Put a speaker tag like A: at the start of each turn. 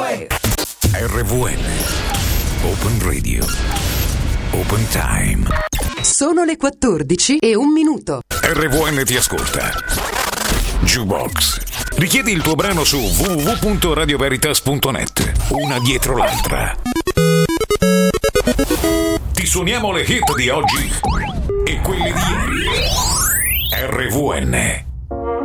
A: RVN Open Radio Open Time.
B: Sono le 14:01.
A: RVN ti ascolta. Jukebox. Richiedi il tuo brano su www.radioveritas.net. Una dietro l'altra. Ti suoniamo le hit di oggi e quelle di ieri. RVN